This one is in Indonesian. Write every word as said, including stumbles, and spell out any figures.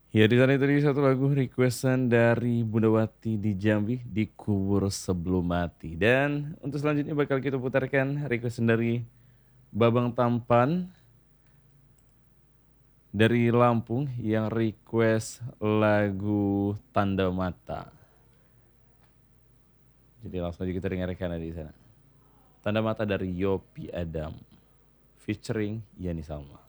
Ya di sana itu tadi satu lagu requestan dari Bunda Wati di Jambi, Dikubur Sebelum Mati. Dan untuk selanjutnya bakal kita putarkan requestan dari Babang Tampan dari Lampung yang request lagu Tanda Mata. Jadi langsung aja kita dengarkan di sana. Tanda Mata dari Yopi Adam featuring Yani Salma.